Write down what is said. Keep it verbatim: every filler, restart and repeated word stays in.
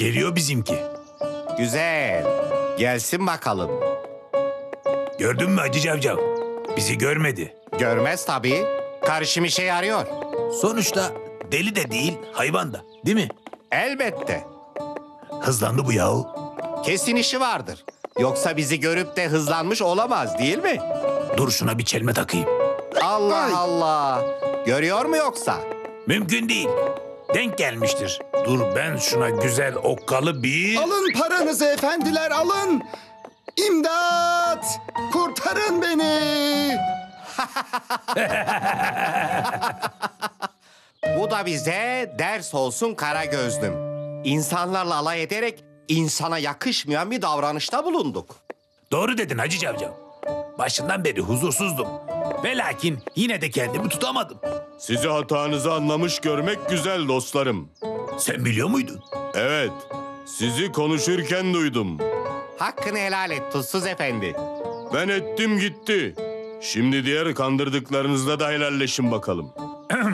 Geliyor bizimki. Güzel. Gelsin bakalım. Gördün mü Hacı Cavcav? Bizi görmedi. Görmez tabii. Karışım işe yarıyor. Sonuçta deli de değil, hayvan da. Değil mi? Elbette. Hızlandı bu yahu. Kesin işi vardır. Yoksa bizi görüp de hızlanmış olamaz değil mi? Dur şuna bir çelme takayım. Allah Ay. Allah. Görüyor mu yoksa? Mümkün değil. Denk gelmiştir. Dur ben şuna güzel okkalı bir... Alın paranızı efendiler, alın. İmdat! Kurtarın beni! Bu da bize ders olsun kara gözlüm. İnsanlarla alay ederek insana yakışmayan bir davranışta bulunduk. Doğru dedin Hacı Cavcav. Başından beri huzursuzdum. Ve lakin yine de kendimi tutamadım. Sizi hatanızı anlamış görmek güzel dostlarım. Sen biliyor muydun? Evet, sizi konuşurken duydum. Hakkını helal et Tuzsuz Efendi. Ben ettim gitti. Şimdi diğer kandırdıklarınızla da helalleşin bakalım.